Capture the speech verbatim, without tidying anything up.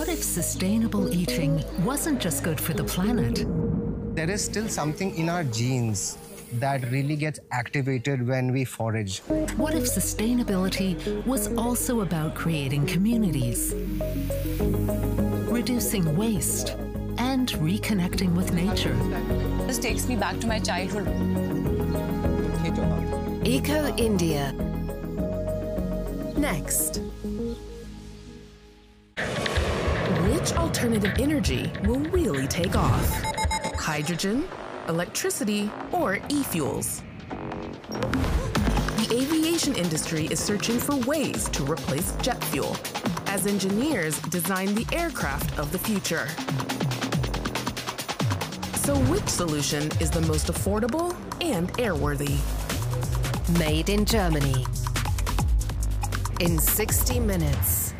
What if sustainable eating wasn't just good for the planet? There is still something in our genes that really gets activated when we forage. What if sustainability was also about creating communities, reducing waste, and reconnecting with nature? This takes me back to my childhood. Eco India. Next. Which alternative energy will really take off? Hydrogen, electricity, or e-fuels? The aviation industry is searching for ways to replace jet fuel as engineers design the aircraft of the future. So which solution is the most affordable and airworthy? Made in Germany. In sixty minutes.